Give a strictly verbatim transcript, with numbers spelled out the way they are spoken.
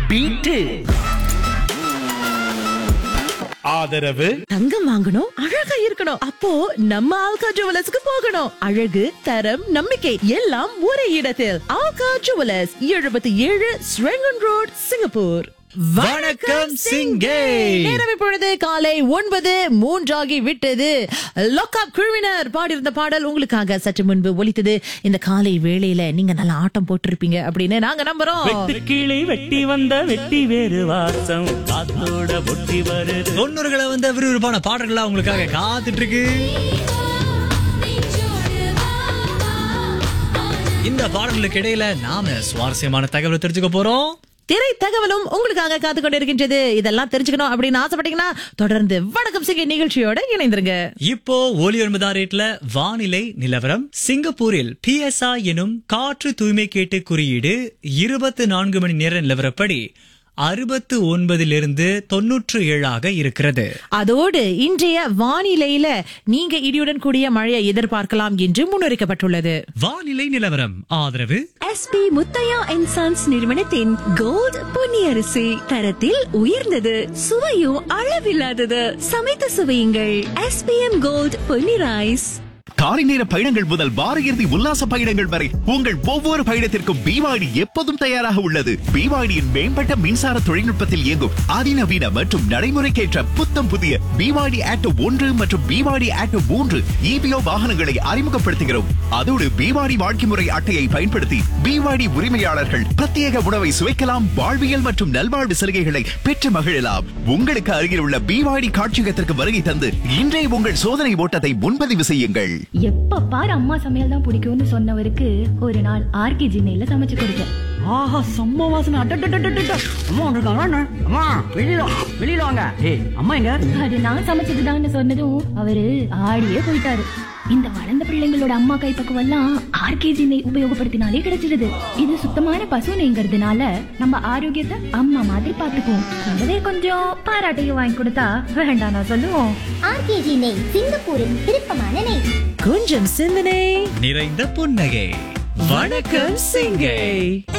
Beat. ஆதரவு தங்கம் வாங்கணும், அழகா இருக்கணும். அப்போ நம்ம ஆல்கா ஜுவல்லர்ஸ்க்கு போகணும். அழகு, தரம், நம்பிக்கை எல்லாம் ஒரே இடத்தில். ஆல்கா ஜுவல்லர்ஸ், எழுபத்தி ஏழு ஸ்ரெங்கன் ரோட், சிங்கப்பூர். வணக்கம் சிங்கே. நேரம் இப்பொழுது காலை ஒன்பது மூன்றாகி விட்டது. லாக்அப் குழுவினர் பாடியிருந்த பாடல் உங்களுக்காக சற்று முன்பு ஒலித்தது. இந்த காலை வேளையில நீங்க நல்ல ஆட்டம் போட்டிருப்பீங்க அப்படின்னு நாங்க நம்புறோம். கிளி வெட்டி வந்த வெட்டி வேறு வாசம் காத்தோட பொட்டி வருது. தொண்ணூறுகளை வந்த விறுவிறுப்பான பாடல்களா உங்களுக்காக காத்துட்டு இருக்கு. இந்த பாடல்களுக்கு இடையில நாம சுவாரஸ்யமான தகவலை தெரிஞ்சுக்க போறோம். திரை தகவலும் உங்களுக்காக காத்து கொண்டிருக்கின்றது. இதெல்லாம் தெரிஞ்சுக்கணும் அப்படின்னு ஆசைப்பட்டீங்கன்னா தொடர்ந்து வணக்கம் சிங்கை நிகழ்ச்சியோட இணைந்திருங்க. இப்போ ஒலி ஒன்பதாயிரத்துல வானிலை நிலவரம். சிங்கப்பூரில் பி எஸ் ஐ எனும் காற்று தூய்மை கேட்டு குறியீடு இருபத்தி நான்கு மணி நேர நிலவரப்படி அறுபத்து ஒன்பதிலிருந்து தொன்னூற்று ஏழாக இருக்கிறது. அதோடு இன்றைய வானிலையில நீங்க இடியுடன் கூடிய மழையை எதிர்பார்க்கலாம் என்று முன்னறிக்கப்பட்டுள்ளது. வானிலை நிலவரம் ஆதரவு S B Muthiah and sons நிறுவனத்தின் கோல்ட் பொன்னியரிசி. தரத்தில் உயர்ந்தது, சுவையும் அளவில்லாதது. சமைத்து சுவையுங்கள். S B M gold Ponni rice. காலை நேர பயணங்கள் முதல் வார இறுதி உல்லாச பயணங்கள் வரை உங்கள் ஒவ்வொரு பயணத்திற்கும் பிவாய்டி எப்போதும் தயாராக உள்ளது. பிவாய்டியின் மேம்பட்ட மின்சார தொழில்நுட்பத்தில் இயங்கும் அதிநவீன மற்றும் நடைமுறைக்கேற்ற புத்தம் புதிய பிவாய்டி ஆட்டோ ஒன்று மற்றும் பிவாய்டி ஆட்டோ மூன்று இபிஓ வாகனங்களை அறிமுகப்படுத்துகிறோம். அதோடு பிவாய்டி வாழ்க்கை முறை அட்டையை பயன்படுத்தி பிவாய்டி உரிமையாளர்கள் பிரத்யேக உணவை சுவைக்கலாம், வாழ்வியல் மற்றும் நல்வாழ்வு சலுகைகளை பெற்று மகிழலாம். உங்களுக்கு அருகில் உள்ள பிவாய்டி காட்சியகத்திற்கு வருகை தந்து இன்றே உங்கள் சோதனை ஓட்டத்தை முன்பதிவு செய்யுங்கள். எப்ப பாரு அம்மா சமையல் தான் பிடிக்கும்னு சொன்னவருக்கு ஒரு நாள் ஆர்கே ஜினையில சமைச்சு கொடுத்தேன். ஆஹா, செம்ம வாசனை. அம்மா வந்திருக்காங்க. அம்மா வெளியில வெளியில வாங்க. ஏய் அம்மா எங்க? அது நான் சமைச்சதுதான்னு சொன்னதும் அவரு ஆடியே போயிட்டாரு. இந்த வளர்ந்த பிள்ளைங்களோட அம்மா கைப்பக்குவம் எல்லாம் ஆர்கேஜி நெய் உபயோகப்படுத்தினாலே கிடைச்சிடுது. இது சுத்தமான பசு நெய்ங்கிறதுனால நம்ம ஆரோக்கியத்தை அம்மா மாதிரி பாத்துக்குவோம். கூடவே கொஞ்சம் பாராட்டையும் வாங்கி கொடுத்தா வேண்டாம் நான் சொல்லுவோம். ஆர்கேஜி நெய், சிங்கப்பூரின் விருப்பமான நெய். கொஞ்சம் சிந்தனை நிறைந்த புன்னகை. வணக்கம் சிங்கை.